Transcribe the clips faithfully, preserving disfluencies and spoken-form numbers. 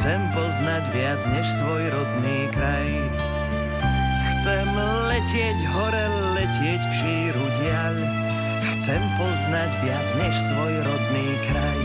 Chcem poznať viac než svoj rodný kraj. Chcem letieť hore, letieť v šíru diaľ. Chcem poznať viac než svoj rodný kraj.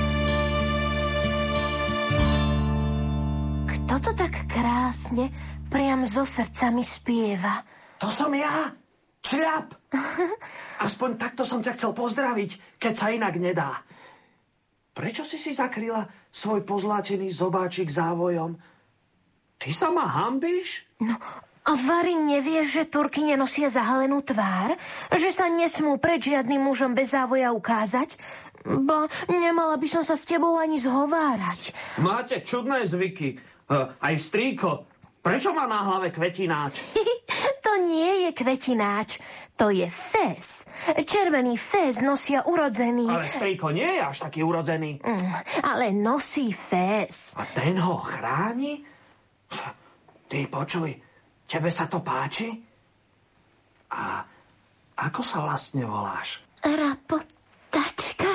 Kto to tak krásne priam zo srdca mi spieva? To som ja, Čľap. Aspoň takto som ťa chcel pozdraviť, keď sa inak nedá. Prečo si si zakryla svoj pozlátený zobáčik závojom? Ty sa ma hanbíš? No, a Vary nevieš, že Turky nenosia zahalenú tvár? Že sa nesmú pred žiadnym mužom bez závoja ukázať? Bo nemala by som sa s tebou ani zhovárať. Máte čudné zvyky. Uh, aj strýko. Prečo má na hlave kvetináč? To nie je kvetináč, to je fez. Červený fez nosia urodzení. Ale strýko nie je až taký urodzený. Mm, ale nosí fez. A ten ho chráni? Ty počuj, tebe sa to páči? A ako sa vlastne voláš? Rapotačka.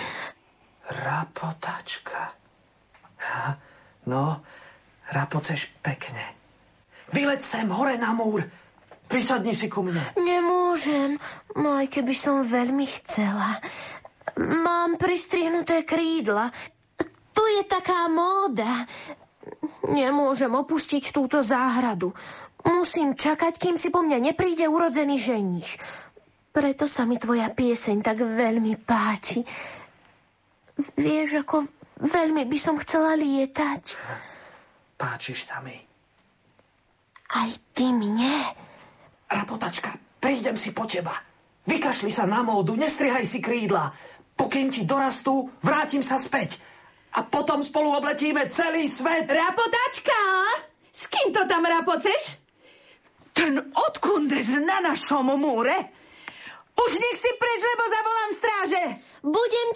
Rapotačka. Ha, no, rapoceš pekne. Vyleď sem hore na múr. Prisadni si ku mne. Nemôžem, aj keby som veľmi chcela. Mám pristrihnuté krídla. Tu je taká móda. Nemôžem opustiť túto záhradu. Musím čakať, kým si po mňa nepríde urodzený ženích. Preto sa mi tvoja pieseň tak veľmi páči. Vieš, ako veľmi by som chcela lietať. Páčiš sa mi. Aj ty mne. Rapotačka, prídem si po teba. Vykašli sa na módu, nestrihaj si krídla. Pokým ti dorastú, vrátim sa späť. A potom spolu obletíme celý svet. Rapotačka! S kým to tam rapoceš? Ten odkundec na našom múre? Už nech si preč, lebo zavolám stráže. Budem